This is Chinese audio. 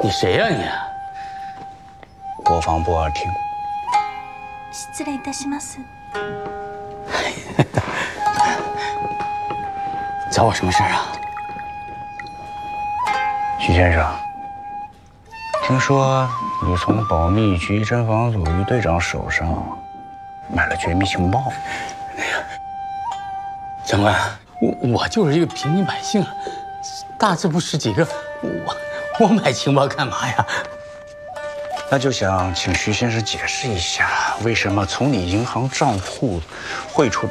你谁呀你？ 国防部2厅。 失礼いたします。 找我什么事儿啊？ 徐先生，听说你从保密局侦防组于队长手上买了绝密情报。 长官，我就是一个平民百姓，大字不识几个，我买情报干嘛呀？ 那就想请徐先生解释一下，为什么从你银行账户汇出